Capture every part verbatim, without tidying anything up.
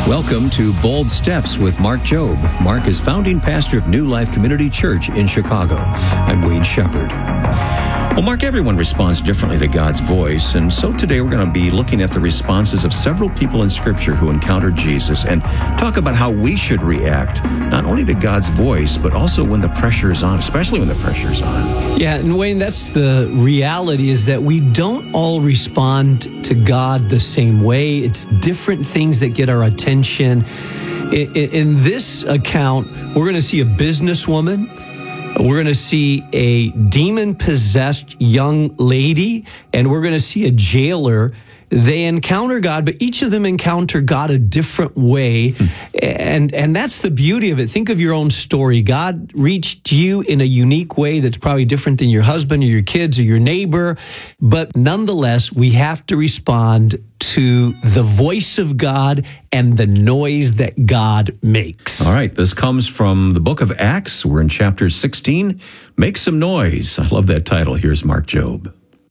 Welcome to Bold Steps with Mark Jobe. Mark is founding pastor of New Life Community Church in Chicago. I'm Wade Shepard. Well, Mark, everyone responds differently to God's voice, and so today we're going to be looking at the responses of several people in Scripture who encountered Jesus and talk about how we should react, not only to God's voice, but also when the pressure is on, especially when the pressure is on. Yeah, and Wayne, that's the reality, is that we don't all respond to God the same way. It's different things that get our attention. In, in this account, we're going to see a businesswoman. We're going to see a demon-possessed young lady, and we're going to see a jailer. They encounter God, but each of them encounter God a different way. Hmm. And, and that's the beauty of it. Think of your own story. God reached you in a unique way that's probably different than your husband or your kids or your neighbor. But nonetheless, we have to respond to the voice of God and the noise that God makes. All right, this comes from the book of Acts. We're in chapter sixteen. Make some noise. I love that title. Here's Mark Jobe.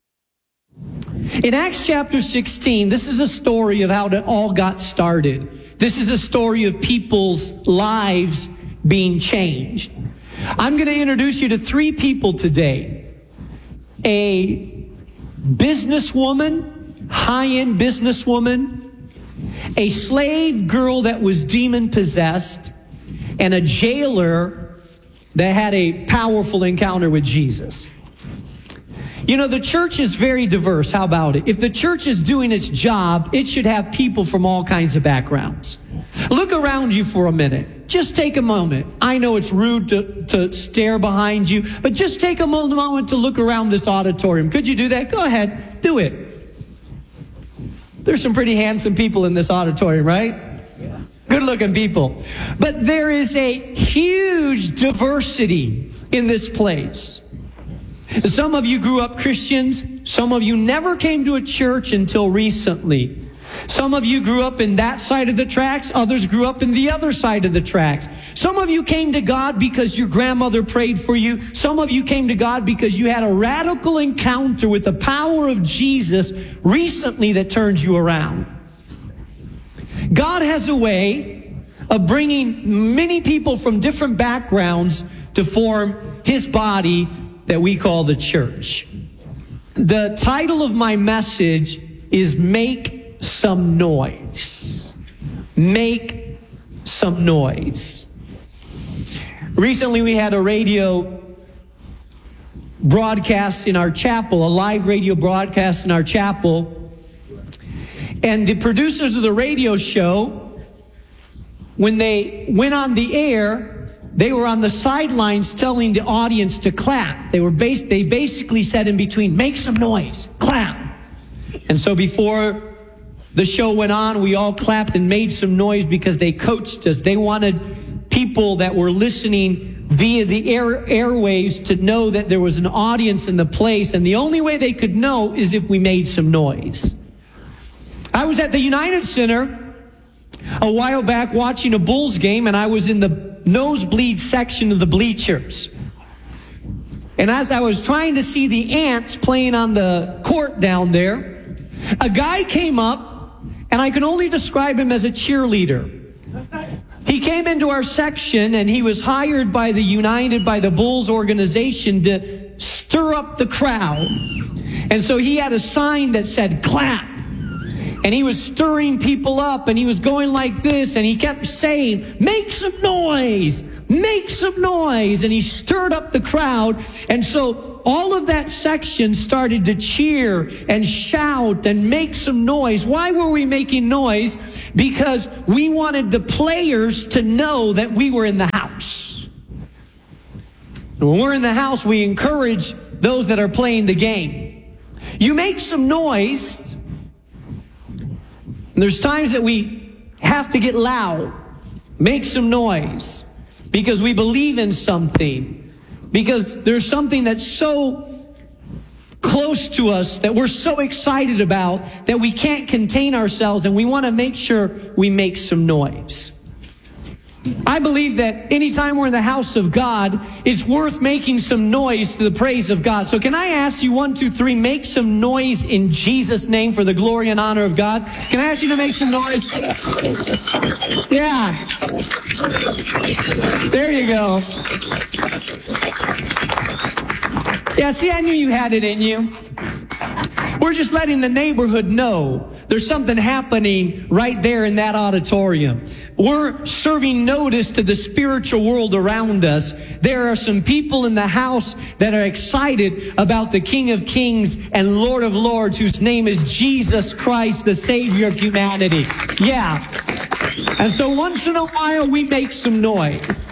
In Acts chapter sixteen, this is a story of how it all got started. This is a story of people's lives being changed. I'm going to introduce you to three people today. A businesswoman, high-end businesswoman, a slave girl that was demon-possessed, and a jailer that had a powerful encounter with Jesus. You know, the church is very diverse. How about it? If the church is doing its job, it should have people from all kinds of backgrounds. Look around you for a minute. Just take a moment. I know it's rude to, to stare behind you, but just take a moment to look around this auditorium. Could you do that? Go ahead. Do it. There's some pretty handsome people in this auditorium, right? Yeah. Good-looking people. But there is a huge diversity in this place. Some of you grew up Christians. Some of you never came to a church until recently. Some of you grew up in that side of the tracks. Others grew up in the other side of the tracks. Some of you came to God because your grandmother prayed for you. Some of you came to God because you had a radical encounter with the power of Jesus recently that turned you around. God has a way of bringing many people from different backgrounds to form His body that we call the church. The title of my message is Make Some Noise. Make some noise. Recently we had a radio broadcast in our chapel, a live radio broadcast in our chapel. And the producers of the radio show, when they went on the air, they were on the sidelines telling the audience to clap. They were bas- they basically said in between, make some noise, clap. And so before the show went on, we all clapped and made some noise because they coached us. They wanted people that were listening via the air, airwaves to know that there was an audience in the place. And the only way they could know is if we made some noise. I was at the United Center a while back watching a Bulls game, and I was in the nosebleed section of the bleachers. And as I was trying to see the ants playing on the court down there, a guy came up, and I can only describe him as a cheerleader. He came into our section, and he was hired by the United, by the Bulls organization to stir up the crowd. And so he had a sign that said, clap. And he was stirring people up, and he was going like this, and he kept saying, make some noise, make some noise. And he stirred up the crowd. And so all of that section started to cheer and shout and make some noise. Why were we making noise? Because we wanted the players to know that we were in the house. And when we're in the house, we encourage those that are playing the game. You make some noise. And there's times that we have to get loud, make some noise, because we believe in something, because there's something that's so close to us that we're so excited about that we can't contain ourselves, and we want to make sure we make some noise. I believe that anytime we're in the house of God, it's worth making some noise to the praise of God. So can I ask you, one, two, three, make some noise in Jesus' name for the glory and honor of God? Can I ask you to make some noise? Yeah. There you go. Yeah, see, I knew you had it in you. We're just letting the neighborhood know there's something happening right there in that auditorium. We're serving notice to the spiritual world around us. There are some people in the house that are excited about the King of Kings and Lord of Lords, whose name is Jesus Christ, the Savior of humanity. Yeah. And so once in a while we make some noise.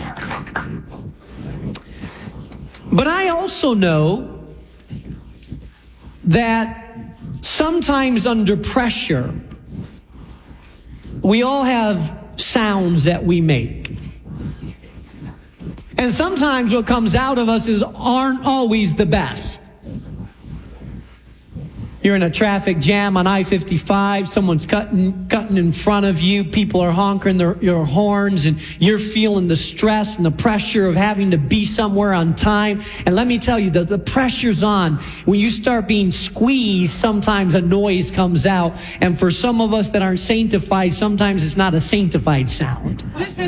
But I also know that sometimes under pressure, we all have sounds that we make. And sometimes what comes out of us is aren't always the best. You're in a traffic jam on I fifty-five, someone's cutting cutting in front of you, people are honking their, your horns, and you're feeling the stress and the pressure of having to be somewhere on time. And let me tell you, the, the pressure's on. When you start being squeezed, sometimes a noise comes out. And for some of us that aren't sanctified, sometimes it's not a sanctified sound.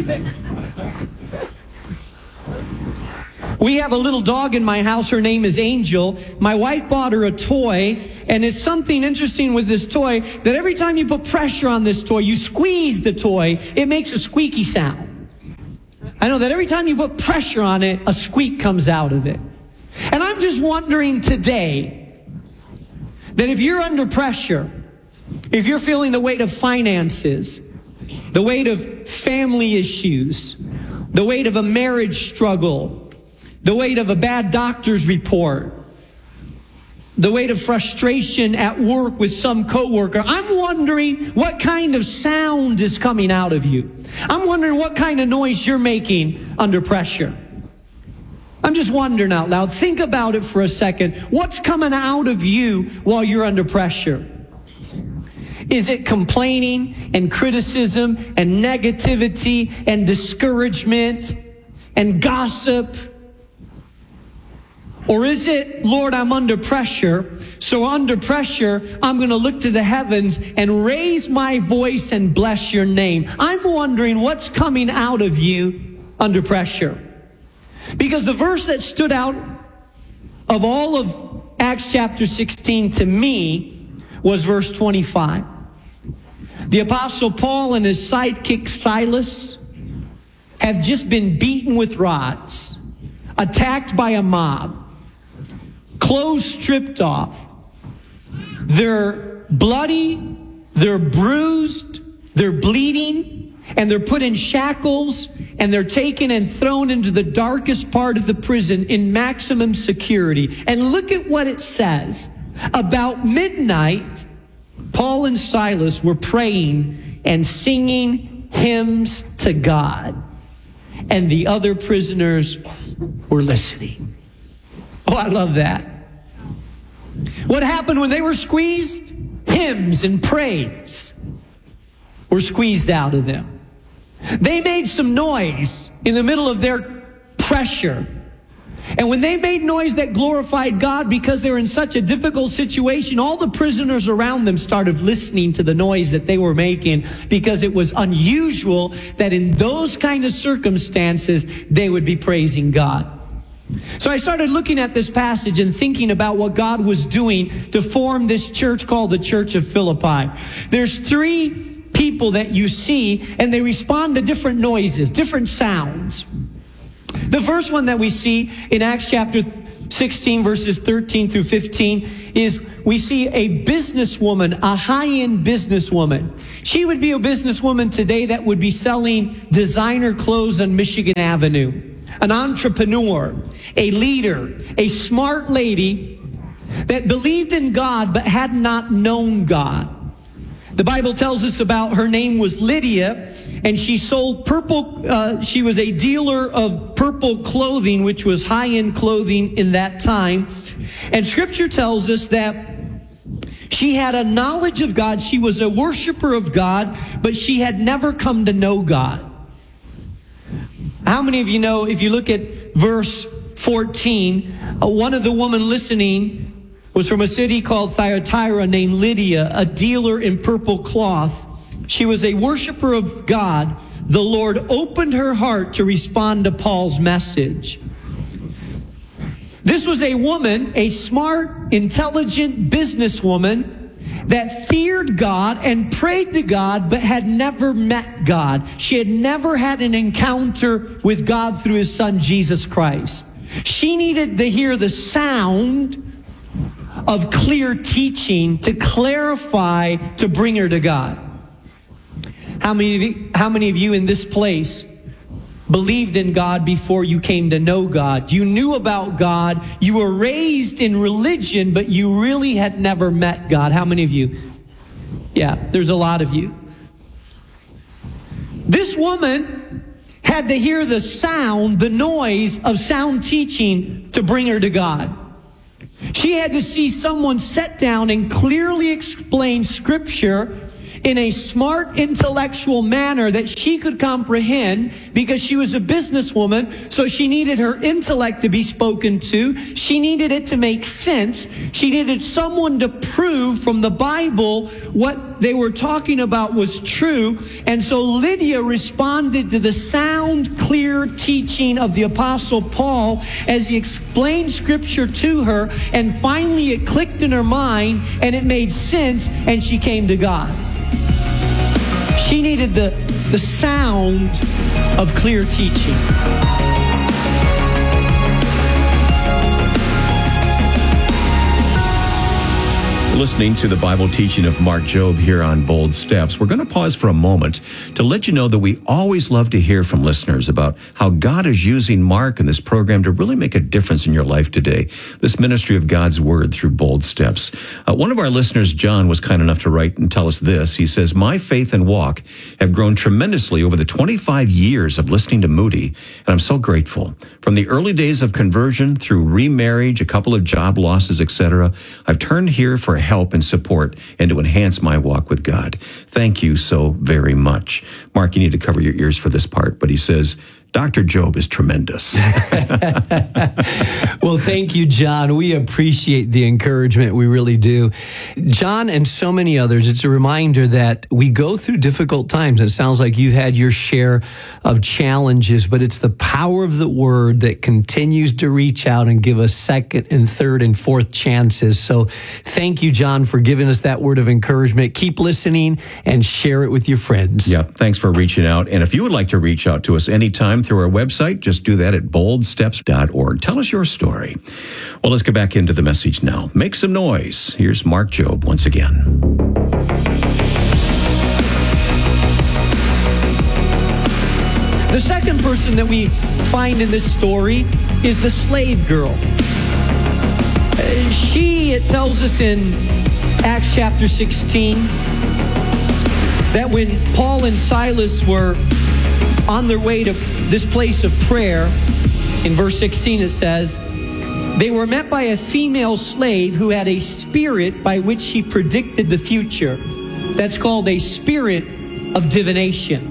We have a little dog in my house. Her name is Angel. My wife bought her a toy, and it's something interesting with this toy that every time you put pressure on this toy, you squeeze the toy, it makes a squeaky sound. I know that every time you put pressure on it, a squeak comes out of it. And I'm just wondering today that if you're under pressure, if you're feeling the weight of finances, the weight of family issues, the weight of a marriage struggle, the weight of a bad doctor's report, the weight of frustration at work with some coworker, I'm wondering what kind of sound is coming out of you. I'm wondering what kind of noise you're making under pressure. I'm just wondering out loud. Think about it for a second. What's coming out of you while you're under pressure? Is it complaining and criticism and negativity and discouragement and gossip? Or is it, Lord, I'm under pressure, so under pressure, I'm going to look to the heavens and raise my voice and bless your name. I'm wondering what's coming out of you under pressure. Because the verse that stood out of all of Acts chapter sixteen to me was verse twenty-five. The Apostle Paul and his sidekick Silas have just been beaten with rods, attacked by a mob, clothes stripped off. They're bloody, they're bruised, they're bleeding, and they're put in shackles, and they're taken and thrown into the darkest part of the prison in maximum security. And look at what it says. About midnight, Paul and Silas were praying and singing hymns to God, and the other prisoners were listening. Oh, I love that. What happened when they were squeezed? Hymns and praise were squeezed out of them. They made some noise in the middle of their pressure. And when they made noise that glorified God because they were in such a difficult situation, all the prisoners around them started listening to the noise that they were making, because it was unusual that in those kind of circumstances they would be praising God. So I started looking at this passage and thinking about what God was doing to form this church called the Church of Philippi. There's three people that you see, and they respond to different noises, different sounds. The first one that we see in Acts chapter sixteen, verses thirteen through fifteen, is we see a businesswoman, a high-end businesswoman. She would be a businesswoman today that would be selling designer clothes on Michigan Avenue. An entrepreneur, a leader, a smart lady that believed in God but had not known God. The Bible tells us about her name was Lydia, and she sold purple, uh, she was a dealer of purple clothing, which was high-end clothing in that time. And Scripture tells us that she had a knowledge of God. She was a worshiper of God, but she had never come to know God. How many of you know, if you look at verse fourteen, uh, one of the women listening was from a city called Thyatira named Lydia, a dealer in purple cloth. She was a worshiper of God. The Lord opened her heart to respond to Paul's message. This was a woman, a smart, intelligent businesswoman that feared God and prayed to God, but had never met God. She had never had an encounter with God through His Son, Jesus Christ. She needed to hear the sound of clear teaching to clarify, to bring her to God. How many of you, how many of you in this place believed in God before you came to know God? You knew about God. You were raised in religion, but you really had never met God. How many of you? Yeah, there's a lot of you. This woman had to hear the sound, the noise of sound teaching to bring her to God. She had to see someone sit down and clearly explain Scripture in a smart, intellectual manner that she could comprehend, because she was a businesswoman, so she needed her intellect to be spoken to. She needed it to make sense. She needed someone to prove from the Bible what they were talking about was true. And so Lydia responded to the sound, clear teaching of the Apostle Paul as he explained Scripture to her, and finally it clicked in her mind and it made sense, and she came to God. She needed the, the sound of clear teaching. Listening to the Bible teaching of Mark Jobe here on Bold Steps. We're going to pause for a moment to let you know that we always love to hear from listeners about how God is using Mark and this program to really make a difference in your life today. This ministry of God's Word through Bold Steps. Uh, one of our listeners, John, was kind enough to write and tell us this. He says, "My faith and walk have grown tremendously over the twenty-five years of listening to Moody, and I'm so grateful. From the early days of conversion through remarriage, a couple of job losses, et cetera, I've turned here for help and support and to enhance my walk with God. Thank you so very much." Mark, you need to cover your ears for this part, but he says, Doctor Jobe is tremendous. Well, thank you, John. We appreciate the encouragement. We really do. John and so many others, it's a reminder that we go through difficult times. It sounds like you had your share of challenges, but it's the power of the Word that continues to reach out and give us second and third and fourth chances. So thank you, John, for giving us that word of encouragement. Keep listening and share it with your friends. Yeah, thanks for reaching out. And if you would like to reach out to us anytime through our website, just do that at bold steps dot org. Tell us your story. Well, let's get back into the message now. Make some noise. Here's Mark Jobe once again. The second person that we find in this story is the slave girl. She, it tells us in Acts chapter sixteen, that when Paul and Silas were on their way to this place of prayer, in verse sixteen it says, they were met by a female slave who had a spirit by which she predicted the future. That's called a spirit of divination.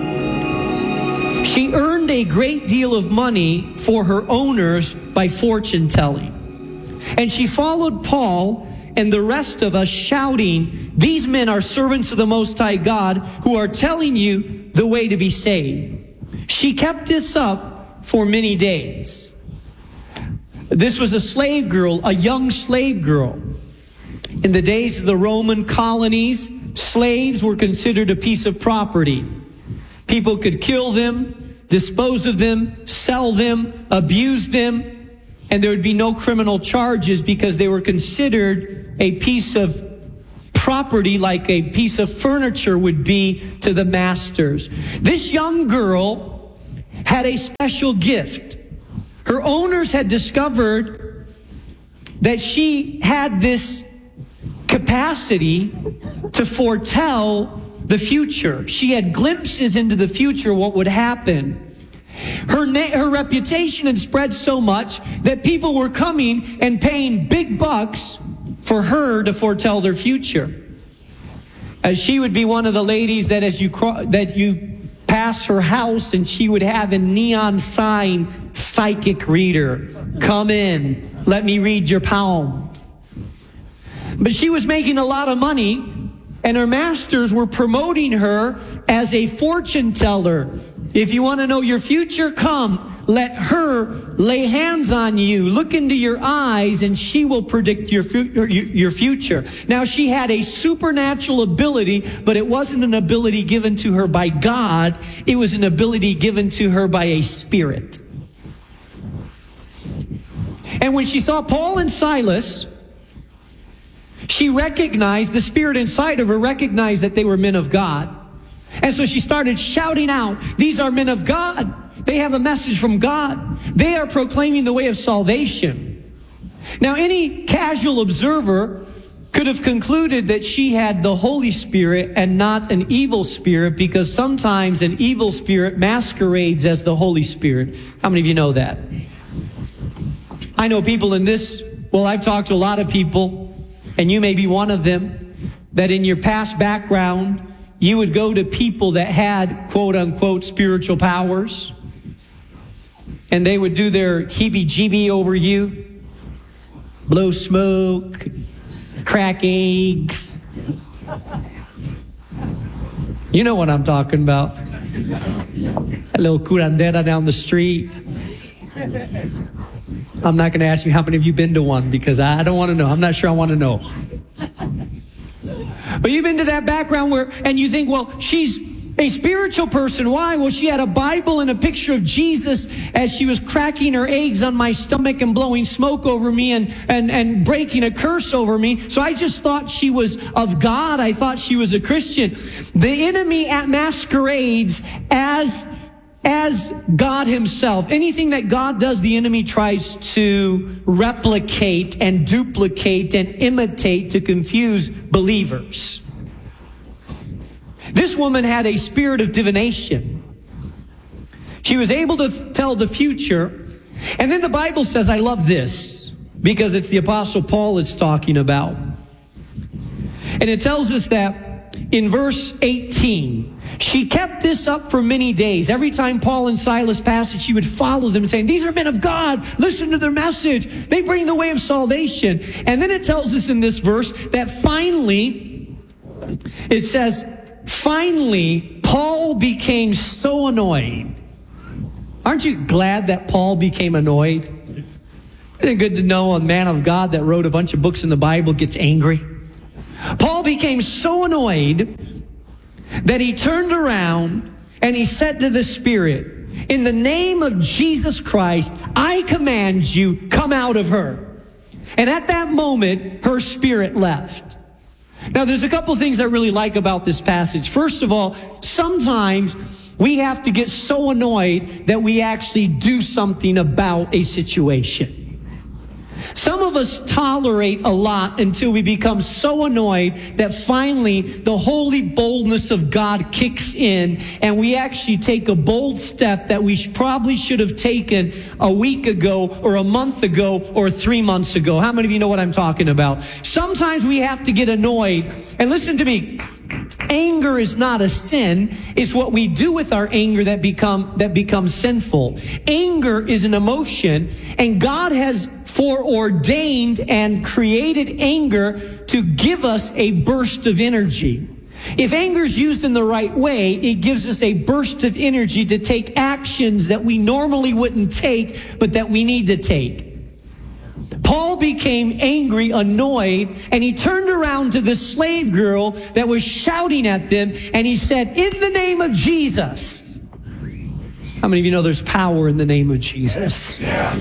She earned a great deal of money for her owners by fortune telling. And she followed Paul and the rest of us shouting, "These men are servants of the Most High God who are telling you the way to be saved." She kept this up for many days. This was a slave girl, a young slave girl. In the days of the Roman colonies, slaves were considered a piece of property. People could kill them, dispose of them, sell them, abuse them, and there would be no criminal charges because they were considered a piece of property, like a piece of furniture would be to the masters. This young girl had a special gift. Her owners had discovered that she had this capacity to foretell the future. She had glimpses into the future, what would happen. Her, na- her reputation had spread so much that people were coming and paying big bucks for her to foretell their future. As she would be one of the ladies that as you cro- that you pass her house and she would have a neon sign, psychic reader. Come in, let me read your palm. But she was making a lot of money, and her masters were promoting her as a fortune teller. If you want to know your future, come. Let her lay hands on you, look into your eyes, and she will predict your, fu- your future. Now, she had a supernatural ability, but it wasn't an ability given to her by God. It was an ability given to her by a spirit. And when she saw Paul and Silas, she recognized, the spirit inside of her recognized that they were men of God. And so she started shouting out, these are men of God. They have a message from God. They are proclaiming the way of salvation. Now, any casual observer could have concluded that she had the Holy Spirit and not an evil spirit, because sometimes an evil spirit masquerades as the Holy Spirit. How many of you know that? I know people in this, well, I've talked to a lot of people, and you may be one of them, that in your past background, you would go to people that had, quote unquote, spiritual powers, and they would do their heebie-jeebie over you, blow smoke, crack eggs. You know what I'm talking about. A little curandera down the street. I'm not going to ask you how many of you been to one, because I don't want to know. I'm not sure I want to know. But you've been to that background where, and you think, well, she's a spiritual person. Why? Well, she had a Bible and a picture of Jesus as she was cracking her eggs on my stomach and blowing smoke over me and, and, and breaking a curse over me. So I just thought she was of God. I thought she was a Christian. The enemy at masquerades as As God himself. Anything that God does, the enemy tries to replicate and duplicate and imitate to confuse believers. This woman had a spirit of divination. She was able to tell the future. And then the Bible says, I love this, because it's the Apostle Paul it's talking about. And it tells us that in verse eighteen, she kept this up for many days. Every time Paul and Silas passed it, she would follow them saying, these are men of God. Listen to their message. They bring the way of salvation. And then it tells us in this verse that finally, it says, finally, Paul became so annoyed. Aren't you glad that Paul became annoyed? Isn't it good to know a man of God that wrote a bunch of books in the Bible gets angry? Paul became so annoyed that he turned around and he said to the Spirit, in the name of Jesus Christ, I command you, come out of her. And at that moment, her spirit left. Now, there's a couple things I really like about this passage. First of all, sometimes we have to get so annoyed that we actually do something about a situation. Some of us tolerate a lot until we become so annoyed that finally the holy boldness of God kicks in, and we actually take a bold step that we probably should have taken a week ago or a month ago or three months ago. How many of you know what I'm talking about? Sometimes we have to get annoyed. And listen to me. Anger is not a sin. It's what we do with our anger that become that becomes sinful. Anger is an emotion, and God has foreordained and created anger to give us a burst of energy. If anger is used in the right way, it gives us a burst of energy to take actions that we normally wouldn't take, but that we need to take. Paul became angry, annoyed, and he turned around to the slave girl that was shouting at them, and he said, in the name of Jesus. How many of you know there's power in the name of Jesus?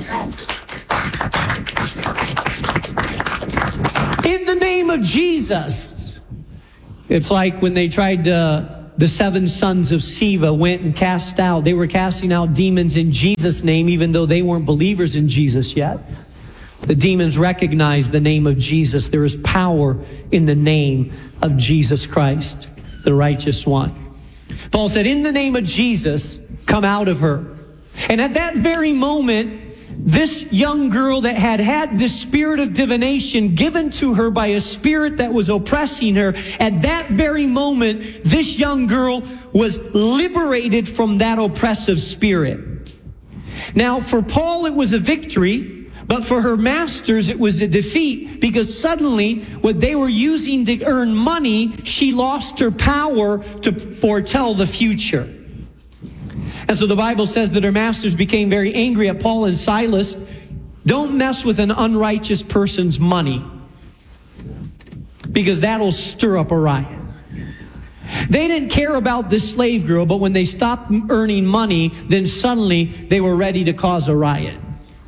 In the name of Jesus. It's like when they tried to, the seven sons of Sceva went and cast out, they were casting out demons in Jesus' name, even though they weren't believers in Jesus yet. The demons recognized the name of Jesus. There is power in the name of Jesus Christ, the righteous one. Paul said, in the name of Jesus, come out of her. And at that very moment, this young girl that had had this spirit of divination given to her by a spirit that was oppressing her, at that very moment, this young girl was liberated from that oppressive spirit. Now, for Paul, it was a victory, but for her masters, it was a defeat, because suddenly, what they were using to earn money, she lost her power to foretell the future. And so the Bible says that her masters became very angry at Paul and Silas. Don't mess with an unrighteous person's money, because that'll stir up a riot. They didn't care about this slave girl, but when they stopped earning money, then suddenly they were ready to cause a riot.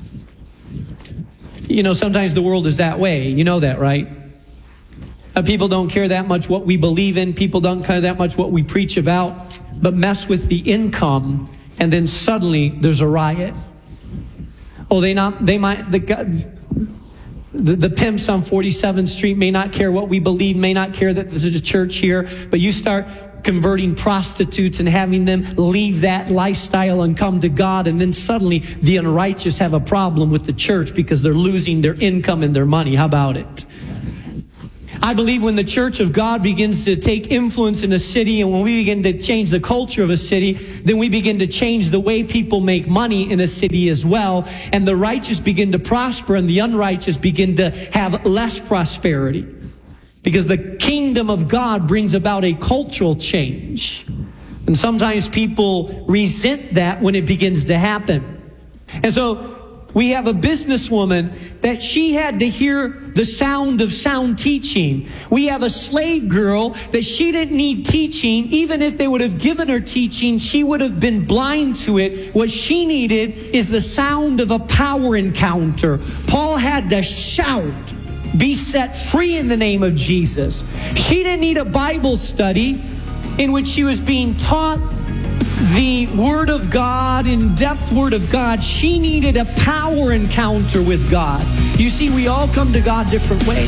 You know, sometimes the world is that way. You know that, right? Uh, people don't care that much what we believe in. People don't care that much what we preach about. But mess with the income, and then suddenly there's a riot. Oh, they not they might the the, the pimps on forty-seventh Street may not care what we believe, may not care that there's a church here, but you start converting prostitutes and having them leave that lifestyle and come to God, and then suddenly the unrighteous have a problem with the church because they're losing their income and their money. How about it? I believe when the church of God begins to take influence in a city, and when we begin to change the culture of a city, then we begin to change the way people make money in a city as well. And the righteous begin to prosper, and the unrighteous begin to have less prosperity. Because the kingdom of God brings about a cultural change. And sometimes people resent that when it begins to happen. And so we have a businesswoman that she had to hear the sound of sound teaching. We have a slave girl that she didn't need teaching. Even if they would have given her teaching, she would have been blind to it. What she needed is the sound of a power encounter. Paul had to shout, "Be set free in the name of Jesus." She didn't need a Bible study in which she was being taught the Word of God, in-depth Word of God. She needed a power encounter with God. You see, we all come to God different ways.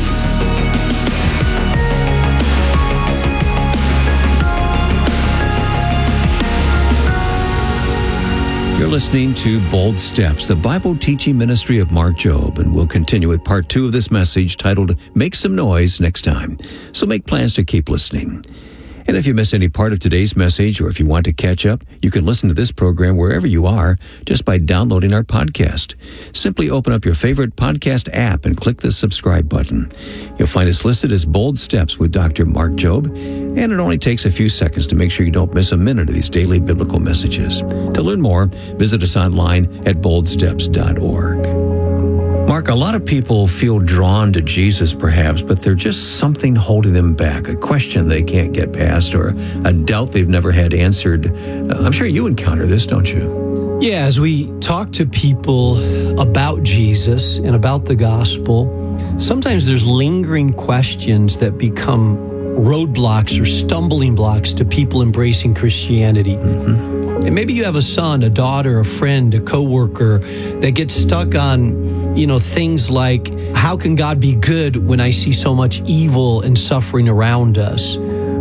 You're listening to Bold Steps, the Bible teaching ministry of Mark Jobe, and we'll continue with part two of this message titled Make Some Noise next time. So make plans to keep listening. And if you miss any part of today's message, or if you want to catch up, you can listen to this program wherever you are just by downloading our podcast. Simply open up your favorite podcast app and click the subscribe button. You'll find us listed as Bold Steps with Doctor Mark Jobe, and it only takes a few seconds to make sure you don't miss a minute of these daily biblical messages. To learn more, visit us online at bold steps dot org. Mark, a lot of people feel drawn to Jesus perhaps, but there's just something holding them back, a question they can't get past or a doubt they've never had answered. Uh, I'm sure you encounter this, don't you? Yeah, as we talk to people about Jesus and about the gospel, sometimes there's lingering questions that become roadblocks or stumbling blocks to people embracing Christianity. Mm-hmm. And maybe you have a son, a daughter, a friend, a coworker that gets stuck on, you know, things like, how can God be good when I see so much evil and suffering around us?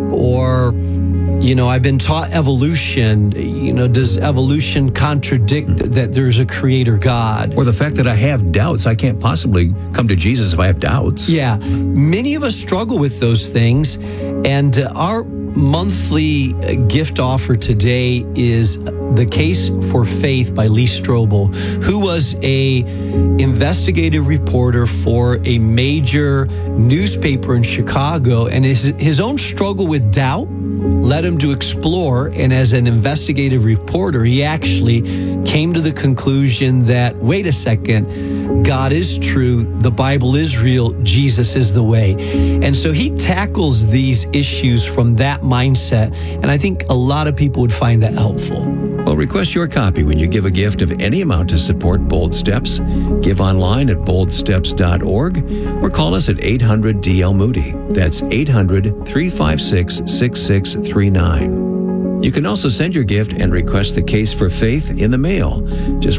Or, you know, I've been taught evolution. You know, does evolution contradict that there's a creator God? Or the fact that I have doubts. I can't possibly come to Jesus if I have doubts. Yeah. Many of us struggle with those things. And uh, our monthly gift offer today is The Case for Faith by Lee Strobel, who was a investigative reporter for a major newspaper in Chicago, and his, his own struggle with doubt led him to explore, and as an investigative reporter, he actually came to the conclusion that, wait a second, God is true, the Bible is real, Jesus is the way. And so he tackles these issues from that mindset, and I think a lot of people would find that helpful. Well, request your copy when you give a gift of any amount to support Bold Steps. Give online at bold steps dot org or call us at eight hundred D L Moody. That's eight hundred, three five six, six six three nine. You can also send your gift and request The Case for Faith in the mail. Just